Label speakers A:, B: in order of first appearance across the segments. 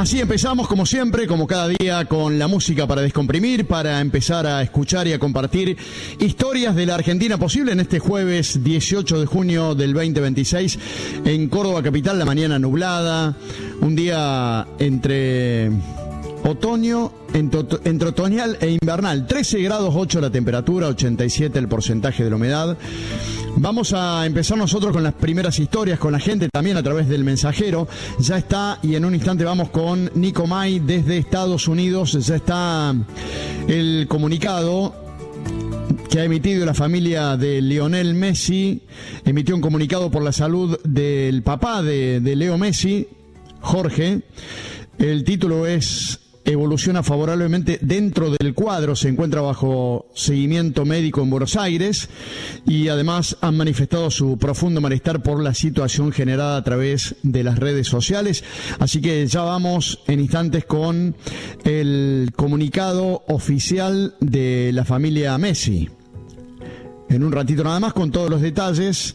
A: Así empezamos, como siempre, como cada día, con la música para descomprimir, para empezar a escuchar y a compartir historias de la Argentina posible en este jueves 18 de junio del 2026 en Córdoba capital, la mañana nublada, un día entre otoño, entre otoñal e invernal, 13 grados 8 la temperatura, 87 el porcentaje de la humedad. Vamos a empezar nosotros con las primeras historias, con la gente también a través del mensajero. Ya está, y en un instante vamos con Nico May desde Estados Unidos. Ya está el comunicado que ha emitido la familia de Lionel Messi. Emitió un comunicado por la salud del papá de Leo Messi, Jorge. El título es: evoluciona favorablemente dentro del cuadro, se encuentra bajo seguimiento médico en Buenos Aires, y además han manifestado su profundo malestar por la situación generada a través de las redes sociales. Así que ya vamos en instantes con el comunicado oficial de la familia Messi. En un ratito nada más con todos los detalles.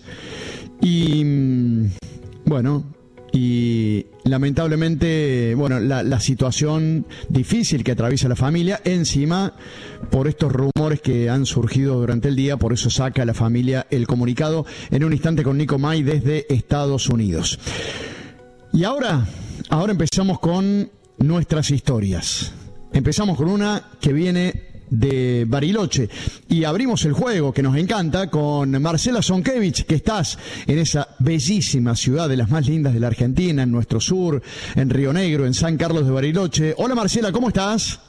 A: Y bueno, y lamentablemente, bueno, la situación difícil que atraviesa la familia, encima por estos rumores que han surgido durante el día, por eso saca la familia el comunicado. En un instante con Nico May desde Estados Unidos. Y ahora empezamos con nuestras historias. Empezamos con una que viene de Bariloche y abrimos el juego que nos encanta con Marcela Zonkevich, que estás en esa bellísima ciudad, de las más lindas de la Argentina, en nuestro sur, en Río Negro, en San Carlos de Bariloche. Hola Marcela, ¿cómo estás?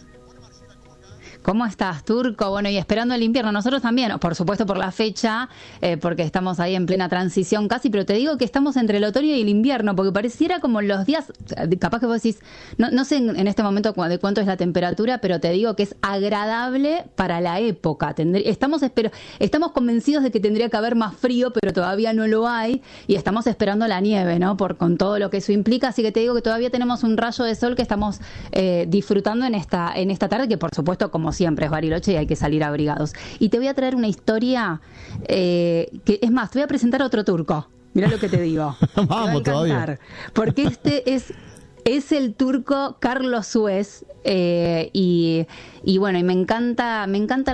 B: ¿Cómo estás, Turco? Bueno, y esperando el invierno, nosotros también, por supuesto por la fecha, porque estamos ahí en plena transición casi, pero te digo que estamos entre el otoño y el invierno, porque pareciera como los días, capaz que vos decís, no sé en este momento de cuánto es la temperatura, pero te digo que es agradable para la época. Estamos convencidos de que tendría que haber más frío, pero todavía no lo hay, y estamos esperando la nieve, ¿no? Con todo lo que eso implica, así que te digo que todavía tenemos un rayo de sol que estamos disfrutando en esta tarde, que por supuesto, como siempre, es Bariloche y hay que salir abrigados. Y te voy a traer una historia que, es más, te voy a presentar a otro turco. Mirá lo que te digo.
A: Vamos todavía.
B: Porque este es el turco Carlos Suez, y bueno, y me encanta